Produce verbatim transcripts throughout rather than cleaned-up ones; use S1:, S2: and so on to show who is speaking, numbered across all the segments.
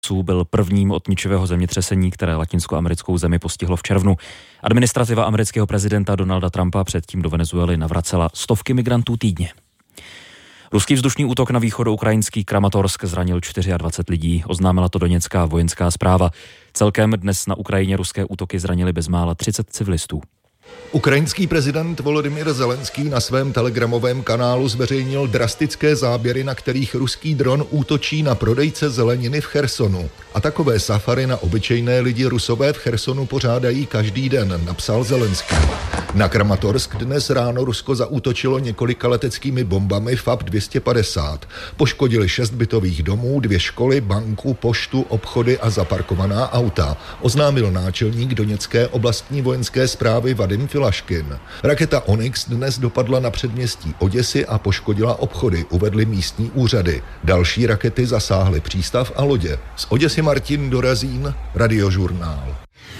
S1: byl prvním od ničivého zemětřesení, které latinskoamerickou zemi postihlo v červnu. Administrativa amerického prezidenta Donalda Trumpa předtím do Venezuely navracela stovky migrantů týdně. Ruský vzdušný útok na východoukrajinský Kramatorsk zranil dvacet čtyři lidí, oznámila to doněcká vojenská správa. Celkem dnes na Ukrajině ruské útoky zranily bezmála třicet civilistů.
S2: Ukrajinský prezident Volodymyr Zelenský na svém telegramovém kanálu zveřejnil drastické záběry, na kterých ruský dron útočí na prodejce zeleniny v Chersonu. A takové safari na obyčejné lidi Rusové v Chersonu pořádají každý den, napsal Zelenský. Na Kramatorsk dnes ráno Rusko zaútočilo několika leteckými bombami F A B dvě stě padesát. Poškodili šest bytových domů, dvě školy, banku, poštu, obchody a zaparkovaná auta, oznámil náčelník doněcké oblastní vojenské správy Vadim Filaškin. Raketa Onyx dnes dopadla na předměstí Oděsy a poškodila obchody, uvedly místní úřady. Další rakety zasáhly přístav a lodě. Z Oděsy Martin Dorazín, Radiožurnál.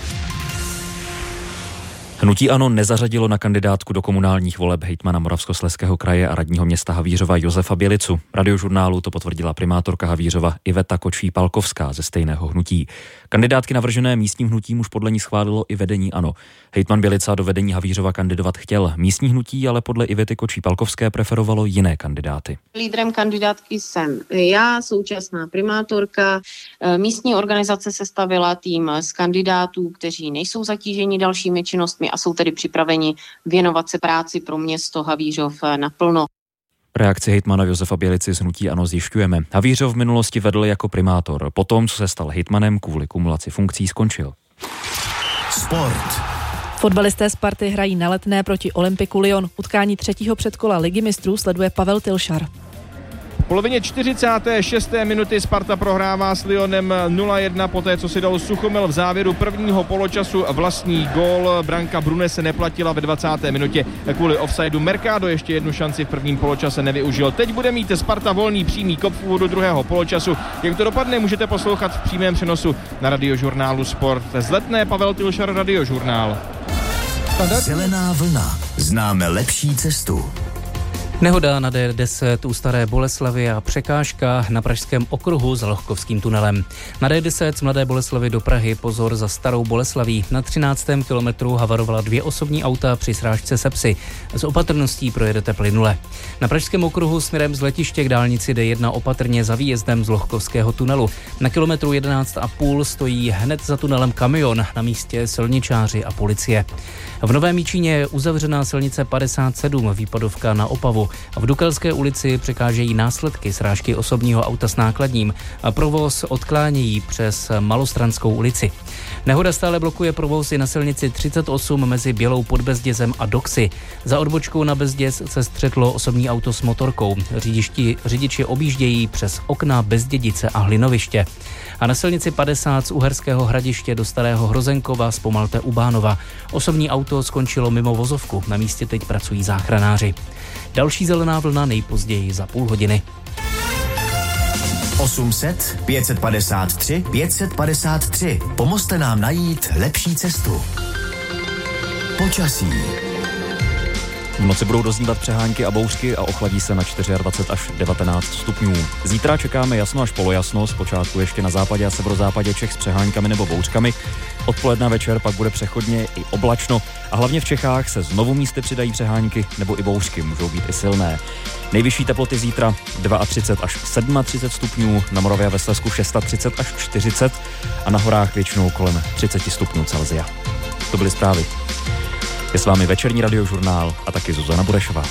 S1: Hnutí ANO nezařadilo na kandidátku do komunálních voleb hejtmana Moravskoslezského kraje a radního města Havířova Josefa Bělicu. Radiožurnálu to potvrdila primátorka Havířova Iveta Kočví-Palkovská ze stejného hnutí. Kandidátky navržené místním hnutím už podle ní schválilo i vedení ANO. Hejtman Bělica do vedení Havířova kandidovat chtěl. Místní hnutí ale podle Ivety Kočví-Palkovské preferovalo jiné kandidáty.
S3: Lídrem kandidátky jsem já, současná primátorka. Místní organizace sestavila tým z kandidátů, kteří nejsou zatíženi dalšími činnostmi a jsou tedy připraveni věnovat se práci pro město Havířov naplno.
S1: Reakci hejtmana Josefa Bělici z hnutí ANO zjišťujeme. Havířov v minulosti vedl jako primátor. Potom, co se stal hejtmanem, kvůli kumulaci funkcí skončil.
S4: Sport.
S5: Fotbalisté Sparty hrají na Letné proti Olympiku Lyon. Utkání třetího předkola Ligy mistrů sleduje Pavel Tilšar.
S6: V polovině čtyřicáté šesté minuty Sparta prohrává s Lyonem nula jedna, poté co si dal Suchomil v závěru prvního poločasu vlastní gól. Branka Brune se neplatila ve dvacáté minutě kvůli offsideu. Mercado ještě jednu šanci v prvním poločase nevyužil. Teď bude mít Sparta volný přímý kop v úvodu druhého poločasu. Jak to dopadne, můžete poslouchat v přímém přenosu na Radiožurnálu Sport. Z Letné Pavel Tilšar, Radiožurnál.
S4: Zelená vlna. Známe lepší cestu.
S7: Nehoda na D deset u Staré Boleslavi a překážka na pražském okruhu s Lohkovským tunelem. Na D deset z Mladé Boleslavi do Prahy pozor za Starou Boleslaví. Na třináctém kilometru havarovala dvě osobní auta při srážce se psy. S opatrností projedete plynule. Na pražském okruhu směrem z letiště k dálnici D jedna opatrně za výjezdem z Lohkovského tunelu. Na kilometru jedenáct a půl stojí hned za tunelem kamion, na místě silničáři a policie. V Novém Jičíně je uzavřená silnice padesát sedm, výpadovka na Opavu. V Dukelské ulici překážejí následky srážky osobního auta s nákladním a provoz odklánějí přes Malostranskou ulici. Nehoda stále blokuje provoz i na silnici třicet osm mezi Bělou pod Bezdězem a Doxy. Za odbočkou na Bezděz se střetlo osobní auto s motorkou. Řidiči, řidiči objíždějí přes okna Bezdědice a Hlinoviště. A na silnici padesát z Uherského Hradiště do Starého Hrozenkova zpomalte u Bánova. Osobní auto skončilo mimo vozovku, na místě teď pracují záchranáři. Další zelená vlna nejpozději za půl hodiny.
S4: osm set, pět set padesát tři, pět set padesát tři. Pomozte nám najít lepší cestu. Počasí.
S1: V noci budou doznívat přehánky a bouřky a ochladí se na dvacet čtyři až devatenáct stupňů. Zítra čekáme jasno až polojasno, zpočátku ještě na západě a severozápadě Čech s přeháňkami nebo bouřkami. Odpoledne večer pak bude přechodně i oblačno a hlavně v Čechách se znovu místy přidají přehánky nebo i bouřky, můžou být i silné. Nejvyšší teploty zítra třicet dva až třicet sedm stupňů, na Moravě a ve Slezsku třicet šest až čtyřicet a na horách většinou kolem třicet stupňů Celsia. To byly zprávy. Je s vámi večerní Radiožurnál a taky Zuzana Burešová.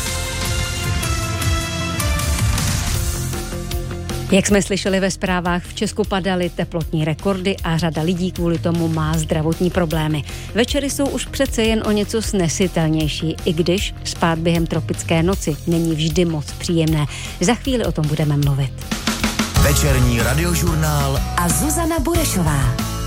S8: Jak jsme slyšeli ve zprávách, v Česku padaly teplotní rekordy a řada lidí kvůli tomu má zdravotní problémy. Večery jsou už přece jen o něco snesitelnější, i když spát během tropické noci není vždy moc příjemné. Za chvíli o tom budeme mluvit.
S4: Večerní Radiožurnál
S8: a Zuzana Burešová.